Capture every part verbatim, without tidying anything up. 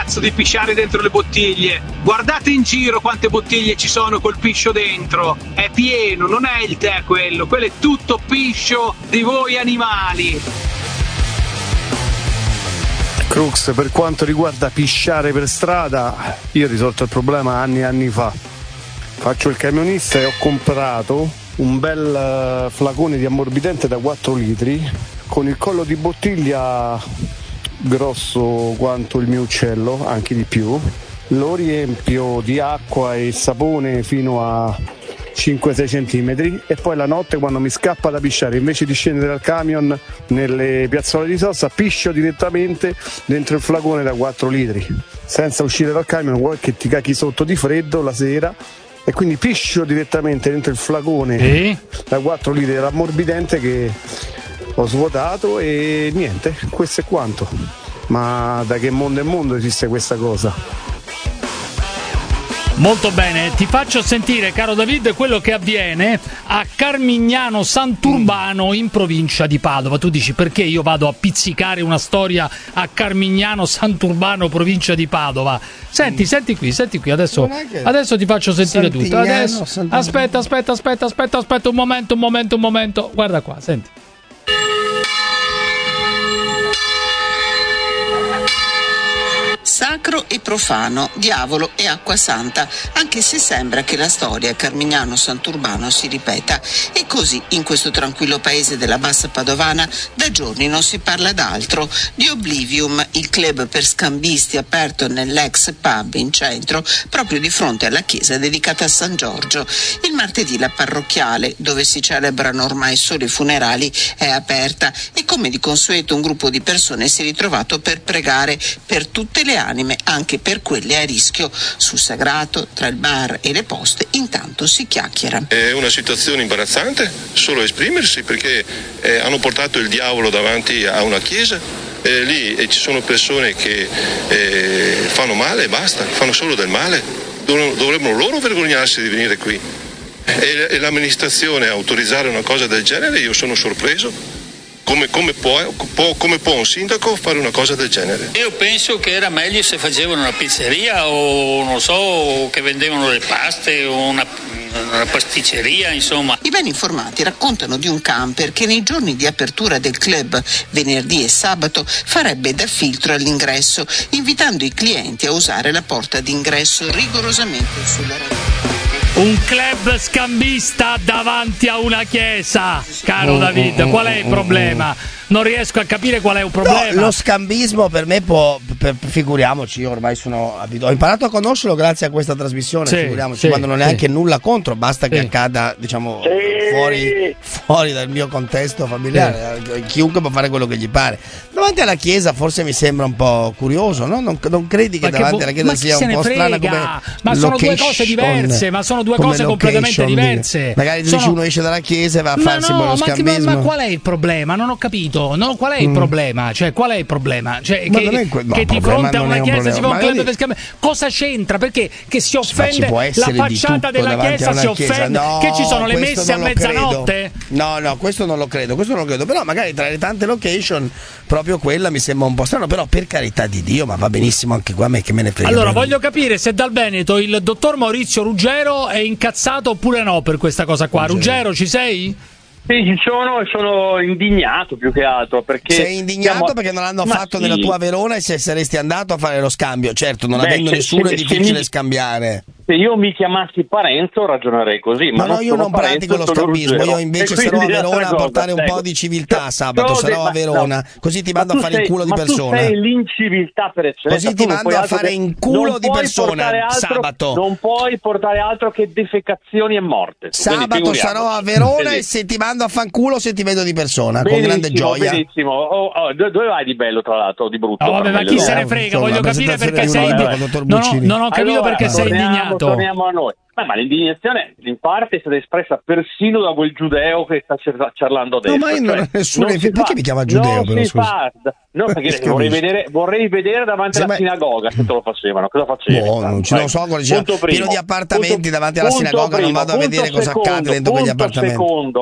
cazzo di pisciare dentro le bottiglie. Guardate in giro quante bottiglie ci sono col piscio dentro. È pieno, non è il tè quello, quello è tutto piscio di voi animali. Crux, per quanto riguarda pisciare per strada, io ho risolto il problema anni e anni fa. Faccio il camionista e ho comprato un bel flacone di ammorbidente da quattro litri con il collo di bottiglia grosso quanto il mio uccello, anche di più. Lo riempio di acqua e sapone fino a cinque sei centimetri e poi la notte, quando mi scappa da pisciare, invece di scendere dal camion nelle piazzole di sosta, piscio direttamente dentro il flacone da quattro litri senza uscire dal camion, vuoi che ti cacchi sotto di freddo la sera, e quindi piscio direttamente dentro il flacone e? da quattro litri dell'ammorbidente che ho svuotato, e niente, questo è quanto. Ma da che mondo è mondo esiste questa cosa? Molto bene, ti faccio sentire, caro David, quello che avviene a Carmignano Sant'Urbano in provincia di Padova. Tu dici, perché io vado a pizzicare una storia a Carmignano Sant'Urbano, provincia di Padova? Senti, senti qui, senti qui, adesso, adesso ti faccio sentire tutto. Adesso, aspetta, aspetta, aspetta, aspetta, aspetta, un momento, un momento, un momento. Guarda qua, senti. Sacro e profano, diavolo e acqua santa, anche se sembra che la storia Carmignano Sant'Urbano si ripeta. E così, in questo tranquillo paese della bassa padovana, da giorni non si parla d'altro. Di Oblivium, il club per scambisti aperto nell'ex pub in centro, proprio di fronte alla chiesa dedicata a San Giorgio. Il martedì la parrocchiale, dove si celebrano ormai solo i funerali, è aperta e, come di consueto, un gruppo di persone si è ritrovato per pregare per tutte le anime, anche per quelle a rischio. Sul sagrato, tra il bar e le poste, intanto si chiacchiera. È una situazione imbarazzante solo esprimersi, perché eh, hanno portato il diavolo davanti a una chiesa, eh, lì eh, ci sono persone che eh, fanno male e basta, fanno solo del male. Dov- dovrebbero loro vergognarsi di venire qui. E, e l'amministrazione autorizzare una cosa del genere, io sono sorpreso. Come, come, può, può, come può un sindaco fare una cosa del genere? Io penso che era meglio se facevano una pizzeria o non so, che vendevano le paste o una, una pasticceria, insomma. I ben informati raccontano di un camper che nei giorni di apertura del club, venerdì e sabato, farebbe da filtro all'ingresso, invitando i clienti a usare la porta d'ingresso rigorosamente sulla rete. Un club scambista davanti a una chiesa, caro David, qual è il problema? Non riesco a capire qual è un problema. No, lo scambismo per me può, per, figuriamoci, io ormai sono abituato, ho imparato a conoscerlo grazie a questa trasmissione, sì, figuriamoci, sì, quando non è sì. neanche nulla contro, basta sì. che accada, diciamo, sì. fuori, fuori dal mio contesto familiare, sì. chiunque può fare quello che gli pare. Davanti alla chiesa forse mi sembra un po' curioso, no? Non, non credi che ma davanti che alla chiesa sia un po' strana come ma sono due cose diverse, ma sono due cose completamente diverse. Magari tu sono... dici uno esce dalla chiesa e va a ma farsi no, lo scambismo. Ma, ma qual è il problema? Non ho capito. No, qual è il mm. problema? Cioè, qual è il problema? Cioè, che, que- no, che di fronte a una chiesa si fa un club per scambio. Cosa c'entra? Perché che si offende la facciata della chiesa, si offende no, che ci sono le messe a mezzanotte? No, no, questo non lo credo, questo non lo credo. Però magari tra le tante location proprio quella mi sembra un po' strano, però per carità di Dio, ma va benissimo anche qua, a me che me ne frega. Allora, voglio capire se dal Veneto il dottor Maurizio Ruggero è incazzato oppure no per questa cosa qua. Ruggero, ci sei? Sì, ci sono e sono indignato più che altro perché sei indignato siamo... perché non l'hanno Ma fatto sì. nella tua Verona e se saresti andato a fare lo scambio, certo, non Beh, avendo se, nessuno se, è difficile mi... scambiare. Se io mi chiamassi Parenzo ragionerei così, ma, ma no, non io non Parenzo, pratico lo scambismo, io invece sarò a Verona a portare un po' di civiltà sabato, Code, sarò a Verona, no. così ti mando a fare sei, in culo di ma persona. Ma tu sei l'inciviltà per eccellenza. Così ti mando a fare che... in culo di persona altro, sabato. Non puoi portare altro che defecazioni e morte. Sabato sarò a Verona e se ti mando a fanculo se ti vedo di persona, benissimo, con grande gioia. Benissimo, oh, oh, dove vai di bello tra l'altro, di brutto? Oh, vabbè, ma chi no, se ne frega, insomma, voglio capire perché sei indignato. Non, non ho capito allora, perché sei torniamo, indignato. Torniamo a noi. Ma, ma l'indignazione in parte è stata espressa persino da quel giudeo che sta ciarlando adesso. No, ma io non cioè, ho nessuno. Non perché fa, mi chiama giudeo? Non però, si fa. No, perché vorrei vedere, vorrei vedere davanti alla Sembra... sinagoga se te lo facevano. Cosa facevi? Boh, non ci non so, c'è pieno di appartamenti punto, davanti alla sinagoga, primo, non vado a vedere cosa secondo, accade dentro quegli appartamenti. Secondo,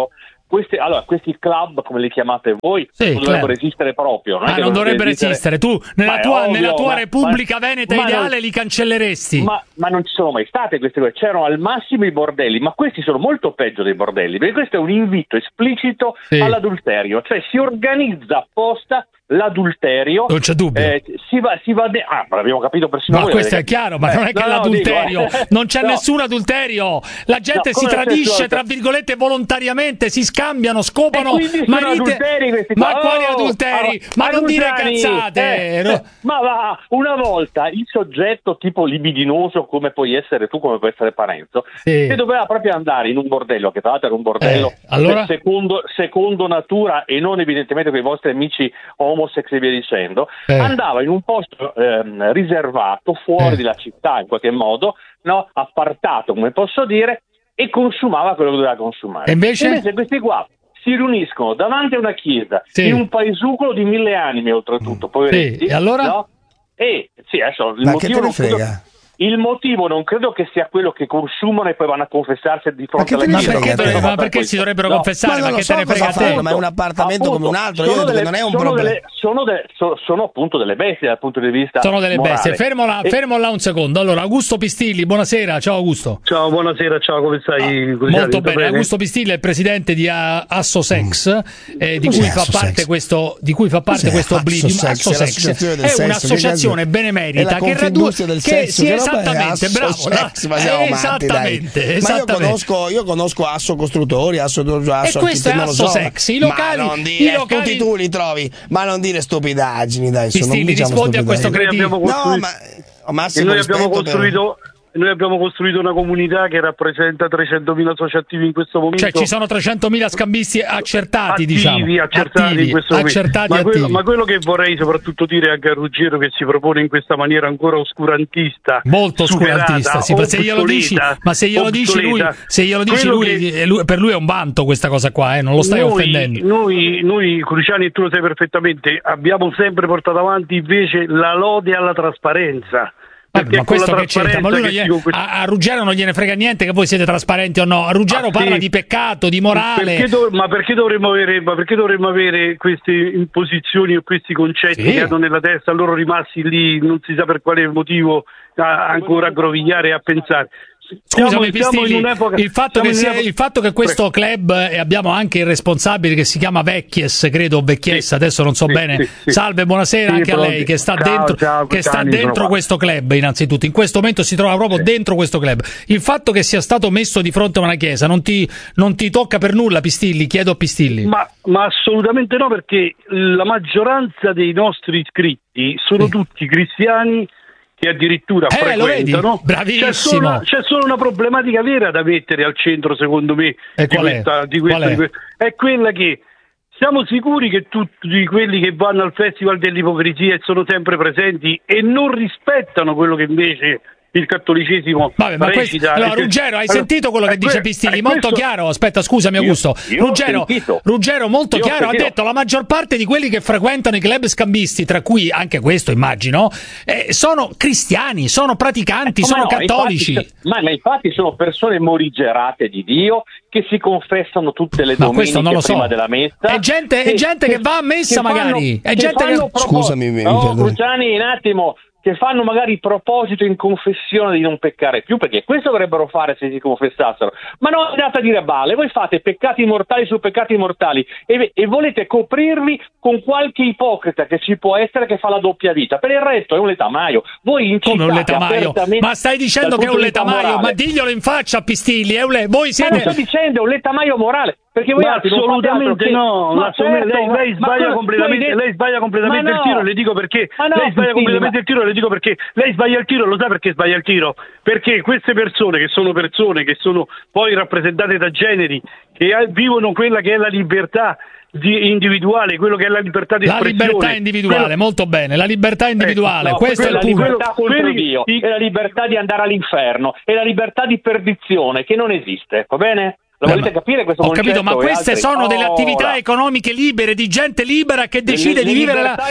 queste, allora, questi club, come li chiamate voi, sì, non dovrebbero esistere proprio. Non, ah, non dovrebbero esistere. Tu, nella tua, ovvio, nella tua ma, Repubblica ma, Veneta ma ideale, non, li cancelleresti. Ma, ma non ci sono mai state queste cose. C'erano al massimo i bordelli, ma questi sono molto peggio dei bordelli, perché questo è un invito esplicito sì. all'adulterio. Cioè si organizza apposta l'adulterio, non c'è dubbio, eh, si va, si va de- ah, ma l'abbiamo capito persino no, voi, questo perché... è chiaro, ma eh, non è che no, l'adulterio no, dico, eh. non c'è no. nessun adulterio, la gente no, si tradisce tra virgolette volontariamente, si scambiano, scopano marite... ma oh, quali adulteri? Oh, ma non dire adulteri, cazzate, eh, no. Ma va, una volta il soggetto tipo libidinoso come puoi essere tu, come puoi essere Parenzo, sì. che doveva proprio andare in un bordello, che tra l'altro era un bordello eh, allora? secondo, secondo natura e non evidentemente con i vostri amici homosex e via dicendo, eh. andava in un posto ehm, riservato fuori eh. dalla città in qualche modo, no? Appartato, come posso dire, e consumava quello che doveva consumare. E invece? invece questi qua si riuniscono davanti a una chiesa, sì. in un paesucolo di mille anime oltretutto, poveretti, sì. E allora? No? E sì, adesso il Ma motivo che te ne non credo, frega? il motivo non credo che sia quello che consumano e poi vanno a confessarsi di fronte alla ma chiesa. perché, dovrebbe, ma perché si dovrebbero no. confessare? Ma, ma che so te ne frega te? Ma è un appartamento appunto, come un altro, io delle, che non è un sono problema. Delle, sono, de, so, sono appunto delle bestie dal punto di vista Sono delle morale. bestie. Fermo là, e... fermo là un secondo. Allora, Augusto Pistilli, buonasera. Ciao Augusto. Ciao, buonasera, ciao, come stai? Ah, molto bene. bene. Augusto Pistilli è il presidente di Assosex, mm. eh, di, cui parte questo, di cui fa parte Cos'è? questo Oblivium. Assosex, Assosex è, è un'associazione benemerita che raduce che sì, esattamente, bravo. Esattamente, matti, esattamente. Ma io conosco, io conosco Asso Costruttori, Asso Asso e questo è Asso Sex. I locali, ma non dire, i locali... tutti tu li trovi, ma non dire stupidaggini, dai. Pistilli, non diciamo rispondi a questo cretino. No, ma Massimo, noi abbiamo costruito per... Noi abbiamo costruito una comunità che rappresenta trecentomila soci attivi in questo momento. Cioè ci sono trecentomila scambisti accertati, attivi, diciamo. accertati attivi, in questo momento. Accertati ma, quello, attivi. ma quello che vorrei soprattutto dire anche a Ruggero, che si propone in questa maniera ancora oscurantista, molto superata, oscurantista, sì, se glielo dici, ma se glielo dici lui, se glielo dici lui, che, lui, per lui è un vanto questa cosa qua, eh, non lo stai noi, offendendo. Noi, noi Cruciani, e tu lo sai perfettamente, abbiamo sempre portato avanti invece la lode alla trasparenza. Ma questo che c'entra? Ma lui non gliene, questo... a, a Ruggero non gliene frega niente che voi siete trasparenti o no. A Ruggero ah, parla sì. di peccato, di morale. Perché do, ma, perché dovremmo avere, ma perché dovremmo avere queste imposizioni o questi concetti sì. che hanno nella testa loro rimasti lì, non si sa per quale motivo, a, ancora a grovigliare e a pensare. Scusami Pistilli, il fatto, che sia, il fatto che questo club, e abbiamo anche il responsabile che si chiama Vecchies, credo, Vecchies, sì, adesso non so sì, bene, sì, sì. salve, buonasera sì, anche a lei che sta ciao, dentro, ciao, che sta dentro questo club innanzitutto, in questo momento si trova proprio sì. dentro questo club. Il fatto che sia stato messo di fronte a una chiesa non ti, non ti tocca per nulla, Pistilli? Chiedo a Pistilli. Ma, ma assolutamente no, perché la maggioranza dei nostri iscritti sono sì. tutti cristiani che addirittura eh, frequentano. Bravissimo. C'è solo, c'è solo una problematica vera da mettere al centro, secondo me, e di questa, è? di questa, Qual è? Di questa, è quella che siamo sicuri che tutti quelli che vanno al Festival dell'Ipocrisia e sono sempre presenti e non rispettano quello che invece il cattolicesimo Vabbè, ma recita. Questo, allora, Ruggero, hai allora, sentito quello che dice Pistilli? Molto questo... chiaro, aspetta, scusami Augusto. Io, io Ruggero, Ruggero, molto io chiaro, ha detto la maggior parte di quelli che frequentano i club scambisti, tra cui anche questo immagino, eh, sono cristiani, sono praticanti, eh, sono no, cattolici. Infatti, ma, ma infatti sono persone morigerate di Dio che si confessano tutte le domeniche prima so. della messa. È gente, che, è gente che, che va a messa che magari. Fanno, è gente che... che... Scusami, mi no, Cruciani, un attimo. Che fanno magari proposito in confessione di non peccare più, perché questo dovrebbero fare se si confessassero, ma non andate a dire balle, voi fate peccati mortali su peccati mortali e, e volete coprirvi con qualche ipocrita che ci può essere che fa la doppia vita, per il resto è un letamaio. Voi incitate come un letamaio? Ma stai dicendo che è un letamaio? Ma diglielo in faccia, Pistilli, è un le... voi siete... Ma non sto dicendo, è un letamaio morale. Perché voi ma assolutamente che... no, ma certo, lei, lei sbaglia ma completamente, lei sbaglia completamente no. il tiro, le dico perché no, lei sbaglia completamente ma... il tiro, le dico perché lei sbaglia il tiro, lo sa perché sbaglia il tiro? Perché queste persone che sono persone che sono poi rappresentate da generi che vivono quella che è la libertà di individuale, quello che è la libertà di la espressione. La libertà individuale, quello... molto bene, la libertà individuale, eh, no, questo è il punto. La libertà contro Dio, i... è la libertà di andare all'inferno, è la libertà di perdizione che non esiste, va bene? Lo volete capire questo ho concetto? Ho capito, ma queste altri? sono oh, delle attività là. economiche libere di gente libera che decide le, di le vivere la...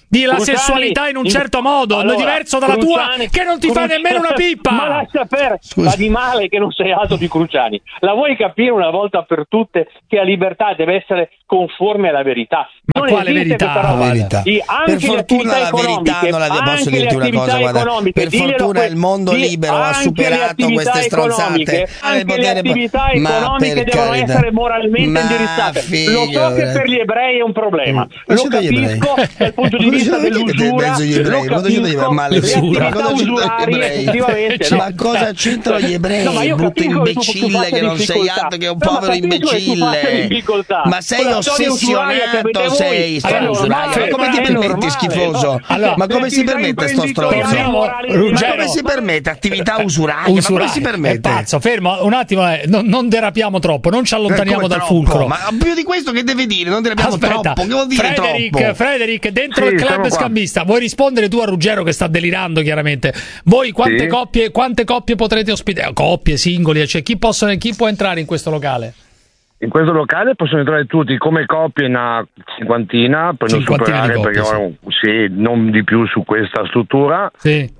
di la Cruciani, sessualità in un certo modo, allora, è diverso dalla Cruciani, tua che non ti Cruciani, fa nemmeno una pippa. Ma lascia perdere, fa di male che non sei altro di Cruciani. La vuoi capire una volta per tutte che la libertà deve essere conforme alla verità? Ma non quale esiste verità? questa roba. verità. Di, anche Per fortuna la verità non la posso dirti una cosa, guarda, per fortuna il mondo libero ha superato queste stronzate. Anche le attività economiche devono essere moralmente indirizzate. Lo so che per gli ebrei è un problema, lo capisco dal punto di vista dell'usura, lo capisco, le attività usurarie effettivamente. Ma cosa c'entrano gli ebrei? Brutto imbecille che non sei altro che un povero imbecille. Ma sei ossessionato, sei usuraio. Ma come ti permetti, schifoso? Ma come si permette sto stronzo? Ma come si permette attività usuraie? Ma come si permette? È pazzo, fermo un attimo, eh, non, non derapiamo troppo, non ci allontaniamo dal fulcro. Ma più di questo che deve dire? Non derapiamo Aspetta, troppo. Che vuol dire Frederic, troppo? Frederic, dentro Sì, il club scambista, vuoi rispondere tu a Ruggero che sta delirando chiaramente? Voi quante Sì. coppie quante coppie potrete ospitare? Coppie, singoli, cioè chi, possono, chi può entrare in questo locale? In questo locale possono entrare tutti, come coppie una cinquantina, per non Cinquantina di superare, coppie, perché sì. ho- sì, non di più su questa struttura. Sì.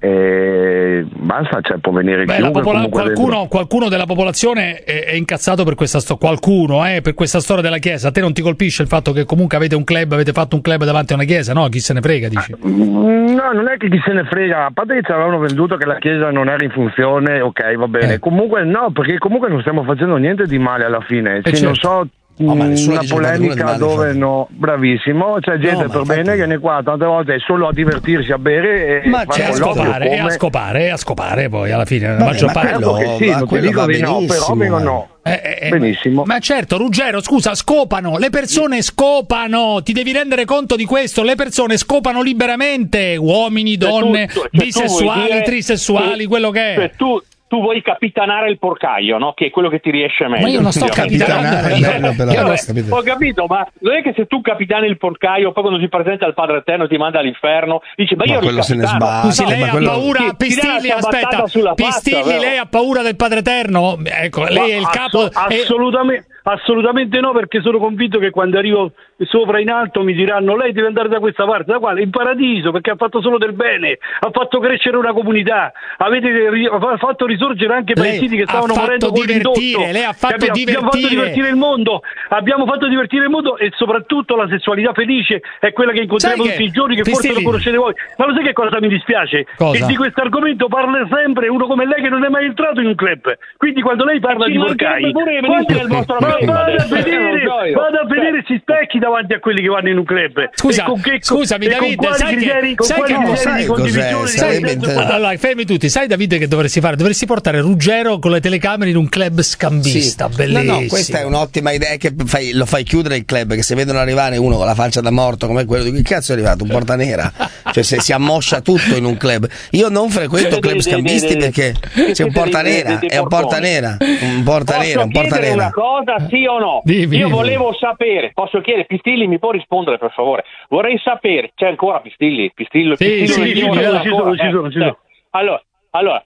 E basta, cioè può venire Beh, la chiunque. popola- comunque qualcuno, dentro. qualcuno della popolazione è, è incazzato per questa storia. Qualcuno, eh, per questa storia della chiesa. A te non ti colpisce il fatto che comunque avete un club, avete fatto un club davanti a una chiesa? No, chi se ne frega, dici? Mm, No, non è che chi se ne frega, a parte che ci avevano venduto che la chiesa non era in funzione, ok, va bene. Eh. Comunque no, perché comunque non stiamo facendo niente di male alla fine. Eh, Sì, non certo. so. Oh, ma nessuno Una dice che fate nulla di polemica male, dove infatti. no, bravissimo, c'è gente No, ma per infatti- bene che viene qua tante volte è solo a divertirsi, a bere e Ma fare È a certo, colloquio, scopare, è a come- scopare, è a scopare poi alla fine. La Vabbè, maggior ma parte. quello- Certo che sì, va- non ti quello dico va di no, però benissimo, vengono Eh, eh, eh, benissimo. Ma certo, Ruggero, scusa, scopano, le persone scopano, ti devi rendere conto di questo, le persone scopano liberamente, uomini, Cioè, donne, tu- cioè, tu vuoi bisessuali, dire trisessuali, che- quello che è. cioè, tu, tu vuoi capitanare il porcaio, no? Che è quello che ti riesce meglio. Ma io non sto effettivamente. capitanando, Capitanare è bello, però, Io, ho eh, capito. ho capito, ma non è che se tu capitani il porcaio, poi quando si presenta il Padre Eterno ti manda all'inferno, dici, ma io Ma ero il quello se ne capitano. sbatte. Scusi, Ah, lei ma ha quello- paura, Ti- ti dà Pistilli, la aspetta, battata sulla faccia, Pistilli, vero? lei ha paura del Padre Eterno? Ecco, lei è il Ma capo... asso- è- assolutamente, assolutamente no, perché sono convinto che quando arrivo sopra in alto mi diranno lei deve andare da questa parte, da quale? In paradiso, perché ha fatto solo del bene, ha fatto crescere una comunità, avete ri- ha fatto risorgere anche Lei paesini che ha stavano fatto morendo con divertire, l'indotto. lei ha fatto Abbiamo, abbiamo fatto divertire. divertire il mondo, abbiamo fatto divertire il mondo e soprattutto la sessualità felice è quella che incontriamo Sai che- tutti i giorni, che forse Pistilli- non conoscete voi. Ma lo sai che cosa mi dispiace? Cosa? Che di questo argomento parla sempre uno come lei che non è mai entrato in un club. Quindi quando lei parla Ci di porcai, mancherebbe pure venire quando- nel vostro ma club vada a adesso, vedere, eh, non so io. vada a vedere, si specchi davanti a quelli che vanno in un club. Scusa, E con che- scusami, e con Davide, quali sai che- criteri, con sai quali che- criteri sai di cos'è? condivisione di Sarebbe senso inter- quadrato? Allora, fermi tutti, sai Davide che dovresti fare? Dovresti portare Ruggero con le telecamere in un club scambista, Sì. bellissimo. No, no, questa è un'ottima idea che fai- lo fai chiudere il club, che se vedono arrivare uno con la faccia da morto come quello di che cazzo è arrivato, un porta nera, cioè se si ammoscia tutto in un club. Io non frequento club scambisti perché c'è un porta nera, è un porta nera, un porta Posso nera, un porta chiedere nera. una cosa, sì o no? Dimmi, Io dimmi. volevo sapere, posso chiedere, Pistilli mi può rispondere per favore? Vorrei sapere, c'è ancora Pistilli? Pistillo, Sì, Pistillo sì, non sì, ci sì, sono sì, ancora, ci sono, ci eh, sono, ci eh. sono. Allora, allora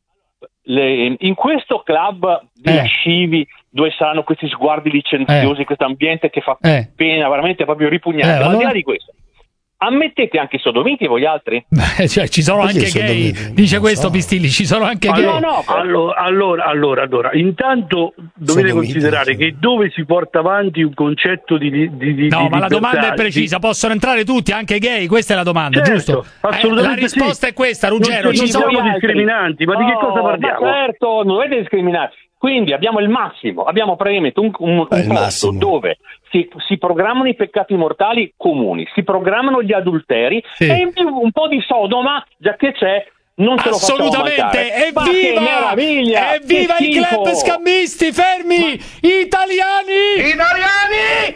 le- in questo club di Eh. lascivi dove saranno questi sguardi licenziosi, Eh. questo ambiente che fa Eh. pena, veramente proprio ripugnante. Eh, Al di allora? là di questo, ammettete anche i sodomiti voi altri? Beh, cioè, ci sono Perché anche sono gay, dovuti? dice Non questo so. Pistilli, ci sono anche gay. no, no, Allora, allora, allora, allora, intanto dovete Sono considerare miti, sì. che dove si porta avanti un concetto di, di, di No, di ma la libertà, domanda è di- precisa, possono entrare tutti, anche gay? Questa è la domanda, Certo, giusto? assolutamente Eh, la risposta sì. è questa, Ruggero, Non ci ci sono... siamo discriminanti, ma di che cosa No, parliamo? Ma certo, non dovete discriminare. Quindi abbiamo il massimo, abbiamo praticamente un, un, un Eh, il posto massimo. dove si, si programmano i peccati mortali comuni, si programmano gli adulteri Sì. e in più un po' di Sodoma, già che c'è, non ce lo facciamo Assolutamente, mancare. Ma che evviva! meraviglia! Evviva che i club schifo! scambisti, fermi! Italiani! Italiani!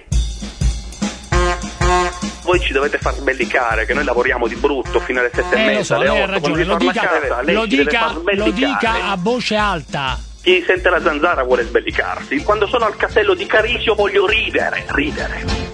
Voi ci dovete far sbellicare che noi lavoriamo di brutto fino alle sette e Eh, lo mezza, so, alle lei ha otto, ragione, quando lo si torna a dica, casa, lei lo ci deve dica, far lo sbellicare. dica a voce alta. Chi sente la zanzara vuole sbellicarsi. Quando sono al castello di Carisio voglio ridere, ridere.